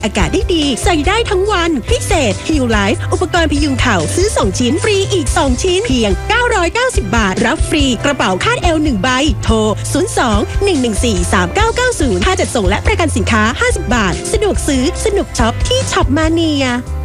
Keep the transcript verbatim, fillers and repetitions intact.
อากาศได้ดีใส่ได้ทั้งวันพิเศษ Heal Life อุปกรณ์พยุงเข่าซื้อสองชิ้นฟรีอีกสองชิ้นเพียงเก้าร้อยเก้าสิบบาทรับฟรีกระเป๋าคาดเอวหนึ่งใบโทรศูนย์ สอง หนึ่ง หนึ่ง สี่ สาม เก้า เก้า ศูนย์ค่าจัดส่งและประกันสินค้าห้าสิบบาทสะดวกซื้อสนุกช็อปที่ช็อปมาเนีย